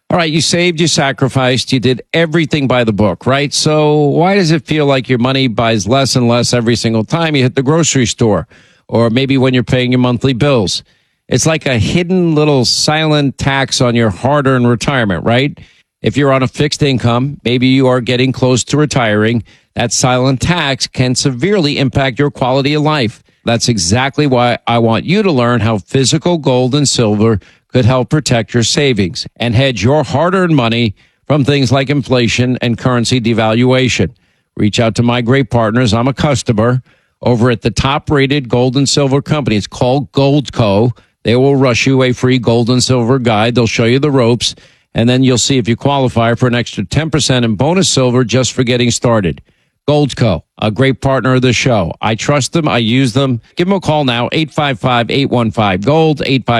All right, you saved, you sacrificed, you did everything by the book, right? So why does it feel like your money buys less and less every single time you hit the grocery store? Or maybe when you're paying your monthly bills? It's like a hidden little silent tax on your hard-earned retirement, right? If you're on a fixed income, maybe you are getting close to retiring, that silent tax can severely impact your quality of life. That's exactly why I want you to learn how physical gold and silver could help protect your savings and hedge your hard-earned money from things like inflation and currency devaluation. Reach out to my great partners. I'm a customer over at the top-rated gold and silver company. It's called Goldco. They will rush you a free gold and silver guide. They'll show you the ropes, and then you'll see if you qualify for an extra 10% in bonus silver just for getting started. Goldco, a great partner of the show. I trust them. I use them. Give them a call now, 855-815-GOLD,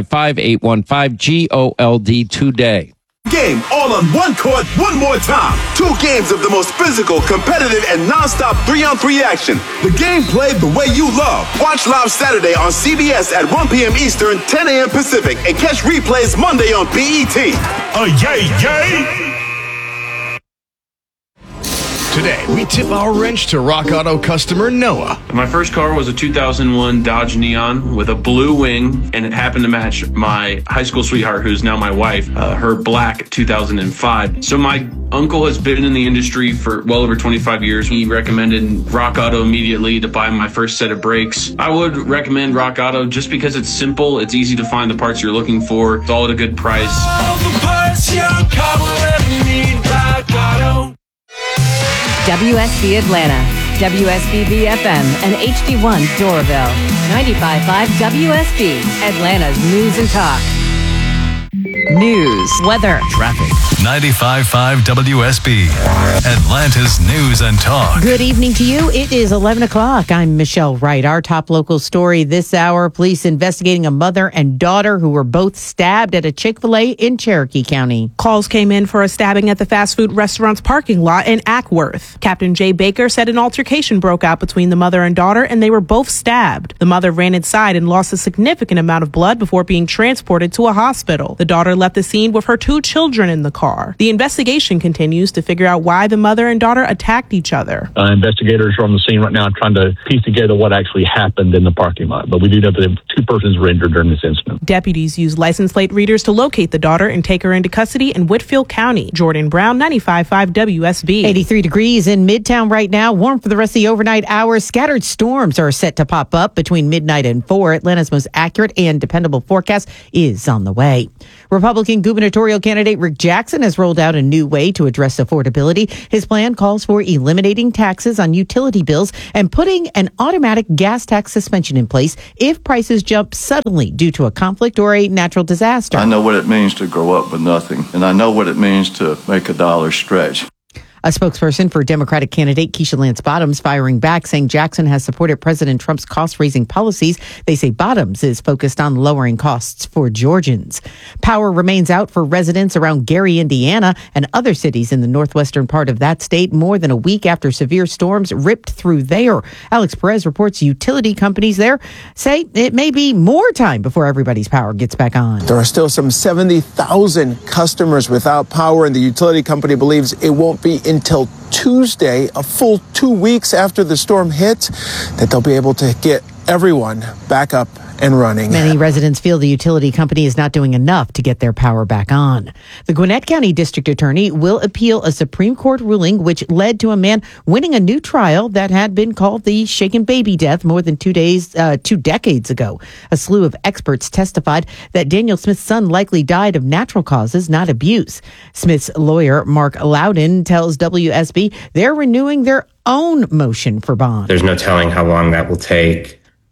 855-815-GOLD today. Game all on one court, one more time. 2 games of the most physical, competitive, and nonstop 3-on-3 action. The game played the way you love. Watch live Saturday on CBS at 1 p.m. Eastern, 10 a.m. Pacific, and catch replays Monday on BET. Yay! Today, we tip our wrench to Rock Auto customer Noah. My first car was a 2001 Dodge Neon with a blue wing, and it happened to match my high school sweetheart, who's now my wife, her black 2005. So my uncle has been in the industry for well over 25 years. He recommended Rock Auto immediately to buy my first set of brakes. I would recommend Rock Auto just because it's simple, it's easy to find the parts you're looking for, it's all at a good price. All the parts your car will ever need, Rock Auto. WSB Atlanta, WSBB FM, and HD1 Doraville. 95.5 WSB, Atlanta's news and talk. News, weather, Traffic. 95.5 WSB, Atlanta's news and talk. Good evening to you. It is 11 o'clock. I'm Michelle Wright. Our top local story this hour, police investigating a mother and daughter who were both stabbed at a Chick-fil-A in Cherokee County. Calls came in for a stabbing at the fast food restaurant's parking lot in Ackworth. Captain Jay Baker said an altercation broke out between the mother and daughter, and they were both stabbed. The mother ran inside and lost a significant amount of blood before being transported to a hospital. The daughter left the scene with her 2 children in the car. The investigation continues to figure out why the mother and daughter attacked each other. Investigators are on the scene right now trying to piece together what actually happened in the parking lot. But we do know that 2 persons were injured during this incident. Deputies used license plate readers to locate the daughter and take her into custody in Whitfield County. Jordan Brown, 95.5 WSB. 83 degrees in Midtown right now. Warm for the rest of the overnight hours. Scattered storms are set to pop up between midnight and 4. Atlanta's most accurate and dependable forecast is on the way. Republican gubernatorial candidate Rick Jackson has rolled out a new way to address affordability. His plan calls for eliminating taxes on utility bills and putting an automatic gas tax suspension in place if prices jump suddenly due to a conflict or a natural disaster. I know what it means to grow up with nothing, and I know what it means to make a dollar stretch. A spokesperson for Democratic candidate Keisha Lance Bottoms firing back, saying Jackson has supported President Trump's cost-raising policies. They say Bottoms is focused on lowering costs for Georgians. Power remains out for residents around Gary, Indiana, and other cities in the northwestern part of that state more than a week after severe storms ripped through there. Alex Perez reports utility companies there say it may be more time before everybody's power gets back on. There are still some 70,000 customers without power, and the utility company believes it won't be until Tuesday, a full 2 weeks after the storm hit, that they'll be able to get everyone back up and running. Many residents feel the utility company is not doing enough to get their power back on. The Gwinnett County District Attorney will appeal a Supreme Court ruling which led to a man winning a new trial that had been called the shaken baby death more than 2 decades ago. A slew of experts testified that Daniel Smith's son likely died of natural causes, not abuse. Smith's lawyer, Mark Loudon, tells WSB they're renewing their own motion for bond. There's no telling how long that will take.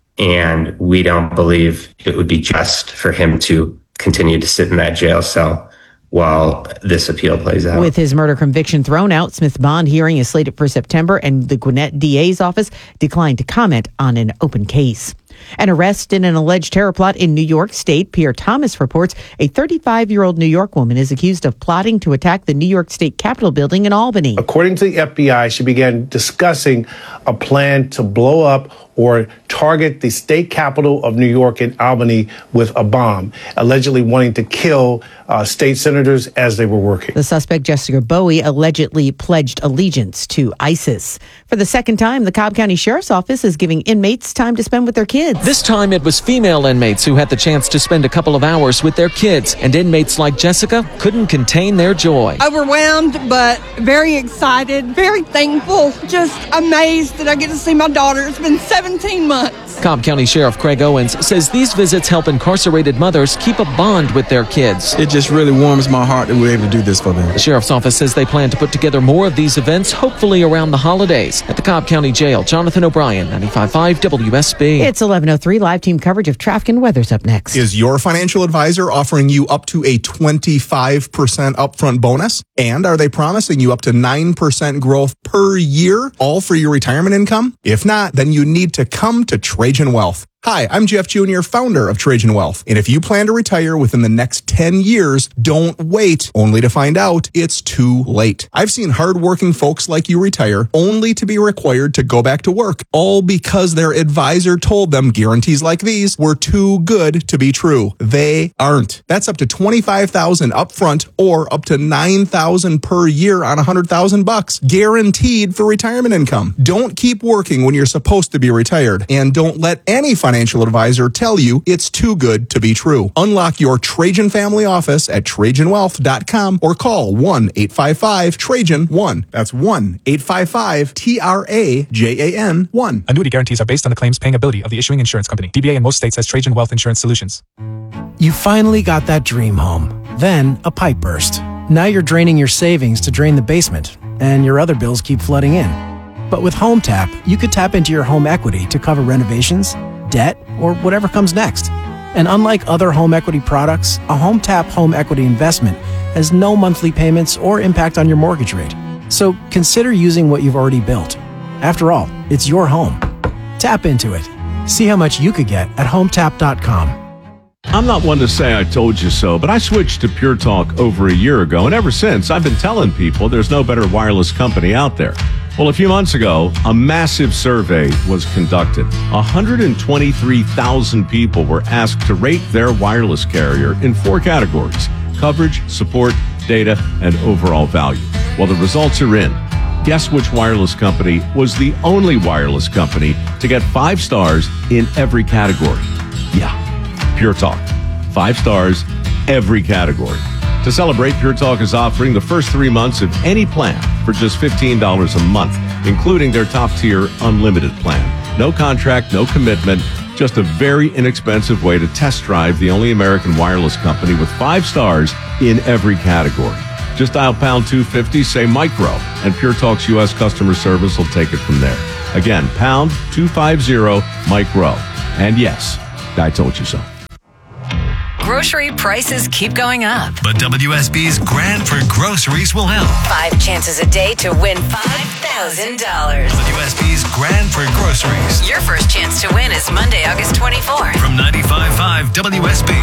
And we don't believe it would be just for him to continue to sit in that jail cell while this appeal plays out. With his murder conviction thrown out, Smith's bond hearing is slated for September, and the Gwinnett DA's office declined to comment on an open case. An arrest in an alleged terror plot in New York State. Pierre Thomas reports a 35-year-old New York woman is accused of plotting to attack the New York State Capitol building in Albany. According to the FBI, she began discussing a plan to blow up or target the state capital of New York in Albany with a bomb, allegedly wanting to kill state senators as they were working. The suspect, Jessica Bowie, allegedly pledged allegiance to ISIS. For the second time, the Cobb County Sheriff's Office is giving inmates time to spend with their kids. This time it was female inmates who had the chance to spend a couple of hours with their kids, and inmates like Jessica couldn't contain their joy. Overwhelmed, but very excited, very thankful, just amazed that I get to see my daughter. It's been 17 months. Cobb County Sheriff Craig Owens says these visits help incarcerated mothers keep a bond with their kids. It just really warms my heart that we're able to do this for them. The Sheriff's Office says they plan to put together more of these events, hopefully around the holidays. At the Cobb County Jail, Jonathan O'Brien, 95.5 WSB. It's 11:03. Live team coverage of traffic and weather's up next. Is your financial advisor offering you up to a 25% upfront bonus? And are they promising you up to 9% growth per year, all for your retirement income? If not, then you need to come to Trajan Wealth. Hi, I'm Jeff Jr., founder of Trajan Wealth. And if you plan to retire within the next 10 years, don't wait only to find out it's too late. I've seen hardworking folks like you retire only to be required to go back to work, all because their advisor told them guarantees like these were too good to be true. They aren't. That's up to $25,000 upfront or up to $9,000 per year on $100,000, guaranteed for retirement income. Don't keep working when you're supposed to be retired, and don't let any financial advisor tell you it's too good to be true. Unlock your Trajan family office at TrajanWealth.com or call 1-855-TRAJAN-1. That's 1-855-TRAJAN-1. Annuity guarantees are based on the claims paying ability of the issuing insurance company. DBA in most states has Trajan Wealth Insurance Solutions. You finally got that dream home. Then a pipe burst. Now you're draining your savings to drain the basement, and your other bills keep flooding in. But with HomeTap, you could tap into your home equity to cover renovations, debt, or whatever comes next. And unlike other home equity products, a HomeTap home equity investment has no monthly payments or impact on your mortgage rate. So consider using what you've already built. After all, it's your home. Tap into it. See how much you could get at HomeTap.com. I'm not one to say I told you so, but I switched to Pure Talk over a year ago, and ever since, I've been telling people there's no better wireless company out there. Well, a few months ago, a massive survey was conducted. 123,000 people were asked to rate their wireless carrier in 4 categories: coverage, support, data, and overall value. Well, the results are in. Guess which wireless company was the only wireless company to get 5 stars in every category? Yeah, Pure Talk. 5 stars, every category. To celebrate, Pure Talk is offering the first 3 months of any plan for just $15 a month, including their top-tier unlimited plan. No contract, no commitment, just a very inexpensive way to test drive the only American wireless company with 5 stars in every category. Just dial pound 250, say micro, and Pure Talk's U.S. customer service will take it from there. Again, pound 250 micro. And yes, I told you so. Grocery prices keep going up. But WSB's Grand for Groceries will help. 5 chances a day to win $5,000. WSB's Grand for Groceries. Your first chance to win is Monday, August 24th. From 95.5 WSB.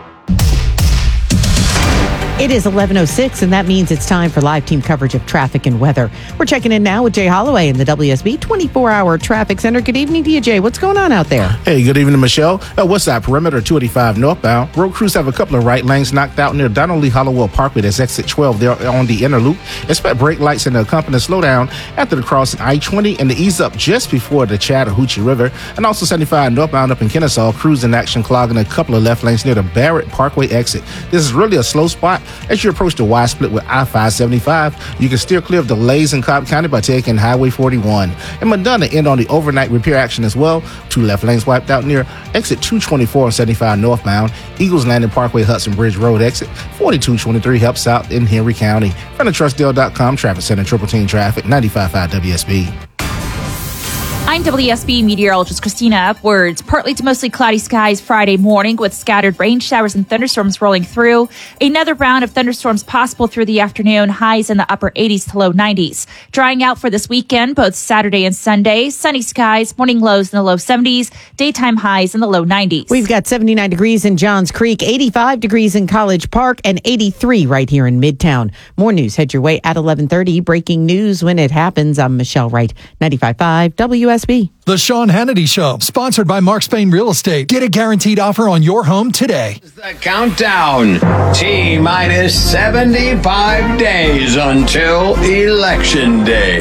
It is 11:06, and that means it's time for live team coverage of traffic and weather. We're checking in now with Jay Holloway in the WSB 24-hour traffic center. Good evening to you, Jay. What's going on out there? Hey, good evening, Michelle. West Side Perimeter 285 northbound. Road crews have a couple of right lanes knocked out near Donald Lee Hollowell Parkway. That's exit 12 there on the inner loop. Expect brake lights and accompany slowdown after the crossing I-20 and the ease up just before the Chattahoochee River. And also 75 northbound up in Kennesaw. Crews in action clogging a couple of left lanes near the Barrett Parkway exit. This is really a slow spot as you approach the Y split with I-575. You can steer clear of delays in Cobb County by taking Highway 41. And Madonna end on the overnight repair action as well. 2 left lanes wiped out near exit 224 and 75 northbound. Eagles Landing Parkway, Hudson Bridge Road exit. 4223 helps out in Henry County. From the TrustDeal.com Traffic Center, Triple Team Traffic, 95.5 WSB. I'm WSB meteorologist Christina Upwards. Partly to mostly cloudy skies Friday morning with scattered rain showers and thunderstorms rolling through. Another round of thunderstorms possible through the afternoon, highs in the upper 80s to low 90s. Drying out for this weekend, both Saturday and Sunday. Sunny skies, morning lows in the low 70s, daytime highs in the low 90s. We've got 79 degrees in Johns Creek, 85 degrees in College Park, and 83 right here in Midtown. More news head your way at 11:30. Breaking news when it happens. I'm Michelle Wright, 95.5 WSB. WSB. The Sean Hannity Show, sponsored by Mark Spain Real Estate. Get a guaranteed offer on your home today. The countdown. T-minus 75 days until Election Day.